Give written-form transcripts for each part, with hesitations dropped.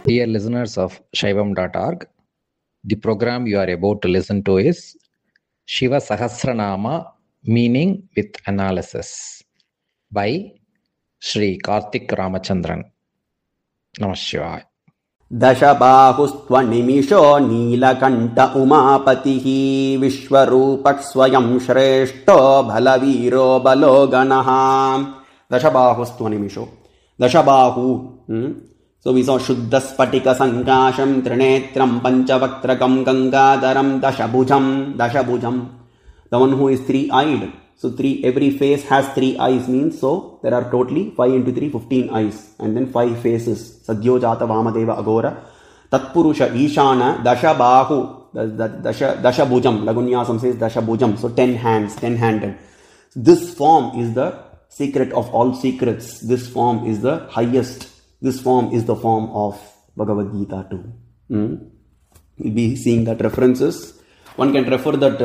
Dear listeners of Shaivam.org, the program you are about to listen to is Shiva Sahasranama Meaning with Analysis by Sri Karthik Ramachandran. Namah Shivaya. दशबाहुस्त्वनिमिषो Neelkanth उमापतिः विश्वरूपः स्वयं श्रेष्ठो बलवीरो बलो गणः. दशबाहुस्त्वनिमिषो. दशबाहु. So we saw Shuddha Spatika Sankasham Trinetram Panchavakrakam Gangadharam Dashabhujam. Dashabhujam. The one who is three-eyed. So every face has 3 eyes means, so there are totally 5 into 3, 15 eyes. And then 5 faces. Sadhyo Jata Vamadeva Agora. Tatpurusha Ishana Dashabahu. Dashabhujam. Lagunyasam says Dashabhujam. So 10 hands, 10-handed. This form is the secret of all secrets. This form is the highest. This form is the form of Bhagavad Gita too. We'll be seeing that references. One can refer that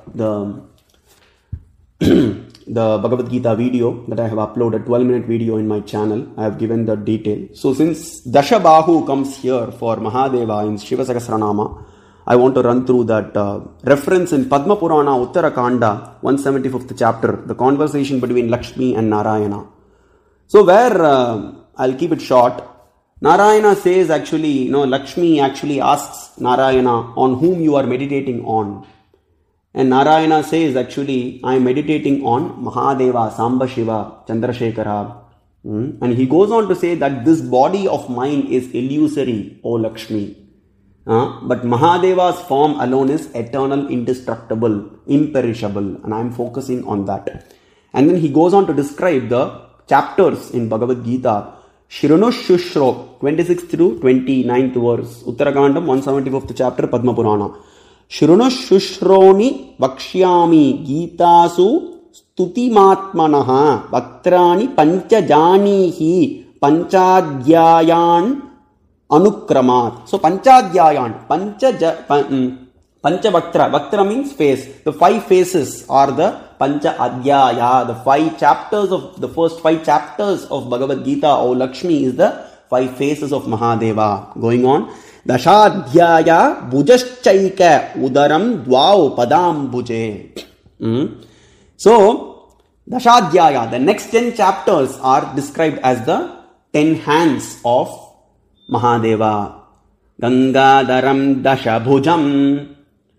the Bhagavad Gita video that I have uploaded, 12-minute video in my channel. I have given the detail. So since Dashabahu comes here for Mahadeva in Shiva Sahasranama, I want to run through that reference in Padma Purana Uttarakanda, 175th chapter, the conversation between Lakshmi and Narayana. So where I'll keep it short. Narayana says actually, Lakshmi actually asks Narayana on whom you are meditating on. And Narayana says actually, I am meditating on Mahadeva, Samba Shiva, Chandrasekhara. And he goes on to say that this body of mine is illusory, O Lakshmi. But Mahadeva's form alone is eternal, indestructible, imperishable. And I am focusing on that. And then he goes on to describe the chapters in Bhagavad Gita. Shrinushrushro, 26th through 29th verse, Uttarakandam, 174th chapter, Padma Purana. Shrinushushroni vakshyami gitasu stutimatmanaha vaktrani panchajanihi panchadhyayan anukramat. So panchadhyayan, Panchavaktra. Vaktra means face. The 5 faces are the Pancha Adhyaya. The 5 chapters of the first 5 chapters of Bhagavad Gita, O Lakshmi, is the 5 faces of Mahadeva. Going on. Dashadhyaya bhujaschaika udaram dvau padam bhuje. So, Dashadhyaya, the next 10 chapters are described as the 10 hands of Mahadeva. Gangadaram dashabhujam.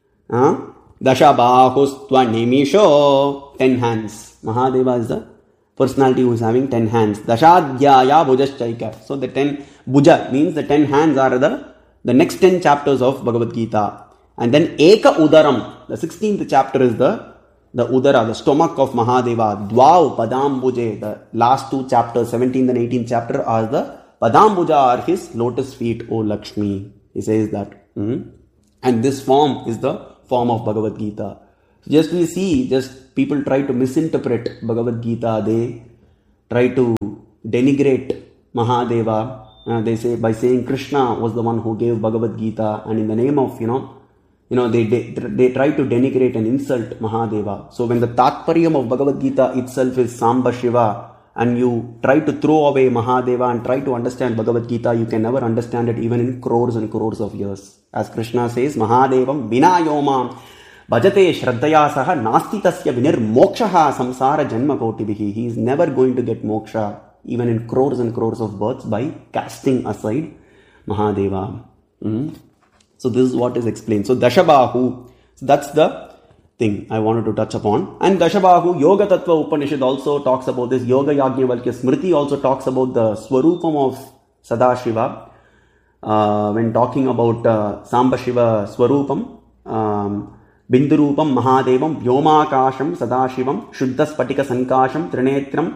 Dashabahustva 10 hands. Mahadeva is the personality who is having 10 hands. Dashadhyaya bhujaschaika. So the 10 bhuja means the 10 hands are the next 10 chapters of Bhagavad Gita. And then Eka Udaram, the 16th chapter is the Udara, the stomach of Mahadeva. Dvau Padam Bhuje, the last 2 chapters, 17th and 18th chapter are the Padambuja are his lotus feet, O Lakshmi. He says that. And this form is the form of Bhagavad Gita. So just we see, just people try to misinterpret Bhagavad Gita. They try to denigrate Mahadeva. They say by saying Krishna was the one who gave Bhagavad Gita, and in the name of, they try to denigrate and insult Mahadeva. So when the Tatparyam of Bhagavad Gita itself is Samba Shiva, and you try to throw away Mahadeva and try to understand Bhagavad Gita, you can never understand it even in crores and crores of years. As Krishna says, Mahadevam vinayomam bhajate shraddhaya saha nasti tasya vinir mokshaha samsara janma kotibihi. He is never going to get moksha even in crores and crores of births by casting aside Mahadeva. So this is what is explained. So Dashabahu, so that's the thing I wanted to touch upon. And Dashabahu, Yoga Tattva Upanishad also talks about this. Yoga Yajnavalkya Smriti also talks about the Swarupam of Sadashiva. When talking about Samba Shiva Swarupam, Bindurupam Mahadevam, Vyomakasham Sadashivam, Shuddha Spatika Sankasham, Trinetram,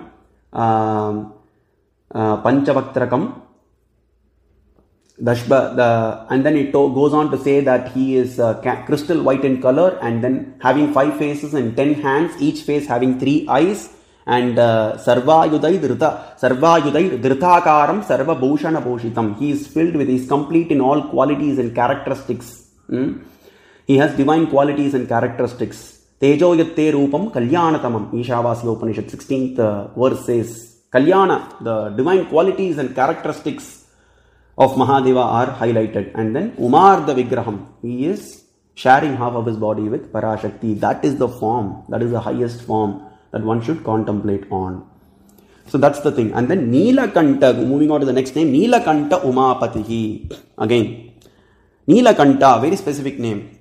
Panchavaktrakam. And then it goes on to say that he is crystal white in color and then having 5 faces and 10 hands, each face having 3 eyes, and Sarvayudai Dhrithakaram Sarva Bhushana Bhushitam. He is filled with, he is complete in all qualities and characteristics. He has divine qualities and characteristics. Tejo Yatte Rupam Kalyanatamam. Ishavasya Upanishad 16th verse says Kalyana, the divine qualities and characteristics of Mahadeva are highlighted. And then Umarda Vigraham, he is sharing half of his body with Parashakti. That is the form, that is the highest form that one should contemplate on. So that's the thing. And then Neelakanta, moving on to the next name, Neelakanta Umapatihi. Again, Neelakanta, very specific name.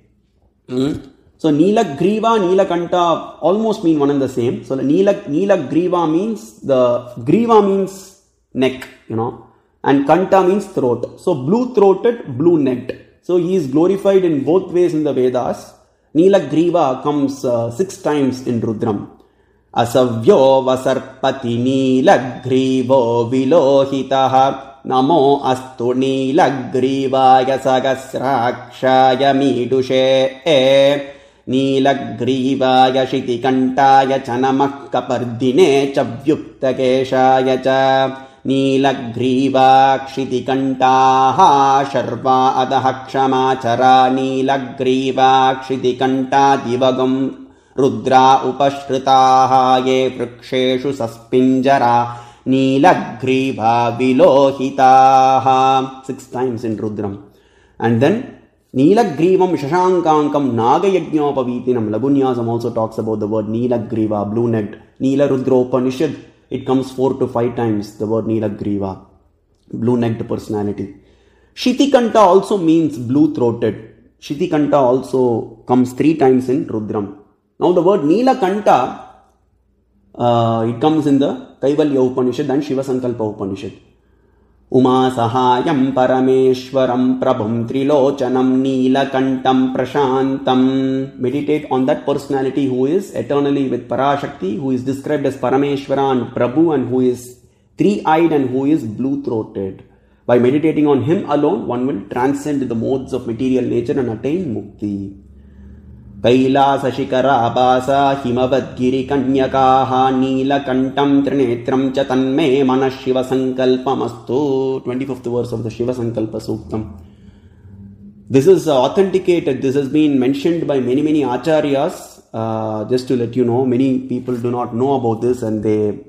So Neelagriva, Neelakanta almost mean one and the same. So the Neelagriva means, the Griva means neck, and Kanta means throat. So blue-throated, blue-necked. So he is glorified in both ways in the Vedas. Neelagriva comes 6 times in Rudram. Asavyo vasarpati Neelagrivo vilohitaha namo astu Neelagrivaya sagasrakshaya midushe Neelagrivaya shitikantaya chanamak kapardine chavyuktakeshaya cha Neelagriva kshitikanta sharva adaha kshamachara Neelagriva kshitikanta divagam Rudra upashritaha ye vriksheshu saspinjara Neelagriva vilohitaha. 6 times in Rudram. And then Neelagrivam Shashankankam Nagayajñopavitinam. Lagunyasam also talks about the word Neelagriva, blue-necked. Neela Rudra Upanishad, it comes 4 to 5 times, the word Neelagriva, blue-necked personality. Shitikanta also means blue-throated. Shitikanta also comes 3 times in Rudram. Now the word Neelakanta, it comes in the Kaivalya Upanishad and Shiva Sankalpa Upanishad. Uma Sahayam Parameshwaram Prabhum Trilochanam Neelakantam Prashantam. Meditate on that personality who is eternally with Parashakti, who is described as Parameshwara and Prabhu, and who is 3-eyed and who is blue-throated. By meditating on him alone, one will transcend the modes of material nature and attain mukti. Kailasa Shikara Abasa Himavadgiri Kanyakaha Neelakantam Trinetram Chatanme Manas Shiva Sankalpamastu. 25th verse of the Shiva Sankalpa Suktam. This is authenticated. This has been mentioned by many acharyas. Just to let you know, many people do not know about this, and they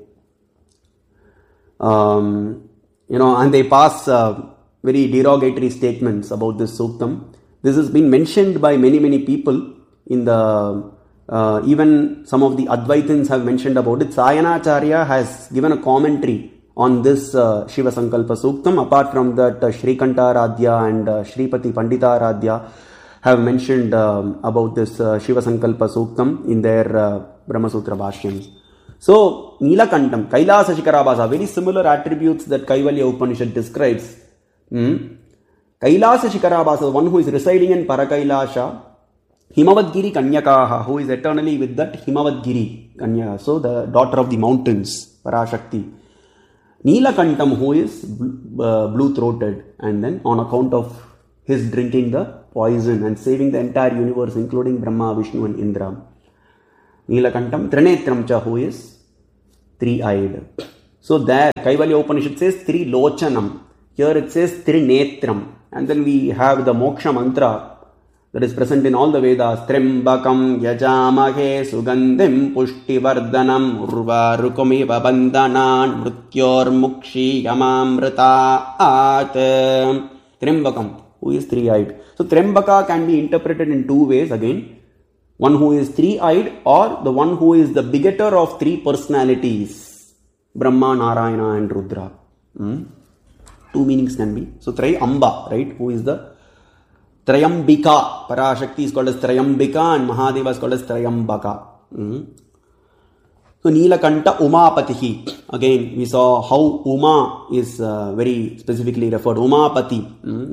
and they pass very derogatory statements about this Suktam. This has been mentioned by many people. In the even some of the Advaitins have mentioned about it. Sayanacharya has given a commentary on this Shiva Sankalpa Suktam. Apart from that, Srikantaradhya and Sripati Panditaradhya have mentioned about this Shiva Sankalpa Suktam in their Brahmasutra Bhashyams. So Neelakantam, Kailasa Shikarabhasa, very similar attributes that Kaivalya Upanishad describes. Kailasa Shikarabhasa, the one who is residing in Parakailasha. Himavadgiri Kanyakaha, who is eternally with that Himavadgiri Kanya, so the daughter of the mountains, Parashakti. Neelakantam, who is blue-throated, and then on account of his drinking the poison and saving the entire universe, including Brahma, Vishnu and Indra. Neelakantam Trinetram cha, who is 3-eyed. So there, Kaivalya Upanishad says Trilochanam. Here it says Trinetram. And then we have the Moksha mantra that is present in all the Vedas. Trimbakam yajamahe sugandim pushtivardhanam urvarukomiva bandhanan mrityor mukshi yamamritaat. Trimbakam, who is 3-eyed. So Trimbaka can be interpreted in 2 ways again. One who is 3-eyed, or the one who is the begetter of 3 personalities. Brahma, Narayana and Rudra. 2 meanings can be. So Trayamba, right? Who is the Trayambika. Parashakti is called as Trayambika and Mahadeva is called as Trayambaka. So Neelakanta Umapatihi. Again, we saw how Uma is very specifically referred. Umapati.